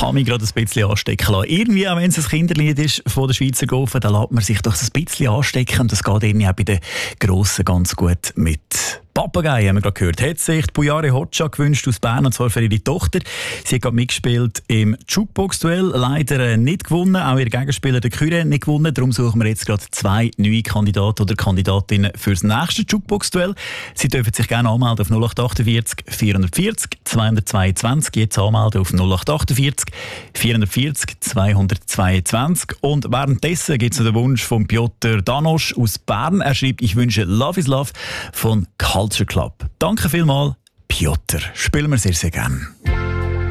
habe mich gerade ein bisschen anstecken lassen. Irgendwie, auch wenn es ein Kinderlied ist von der Schweizer Gofen, dann lässt man sich doch ein bisschen anstecken. Und das geht irgendwie auch bei den Grossen ganz gut mit. Papagei haben wir gerade gehört. Hat sich die Bujare Hoxha gewünscht aus Bern, und zwar für ihre Tochter. Sie hat gerade mitgespielt im Jukebox-Duell, leider nicht gewonnen. Auch ihr Gegenspieler, der Kyre, nicht gewonnen. Darum suchen wir jetzt gerade 2 neue Kandidaten oder Kandidatinnen für das nächste Jukebox-Duell. Sie dürfen sich gerne anmelden auf 0848 440 222. Jetzt anmelden auf 0848 440 222. Und währenddessen gibt es den Wunsch von Piotr Danosch aus Bern. Er schreibt, ich wünsche Love is Love von Culture Club. Danke vielmals, Piotr. Spielen wir sehr, sehr gerne.